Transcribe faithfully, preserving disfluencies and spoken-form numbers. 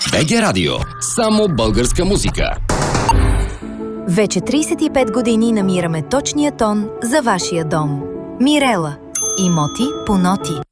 БГ Радио. Само българска музика. Вече трийсет и пет години намираме точния тон за вашия дом. Мирела. Имоти по ноти.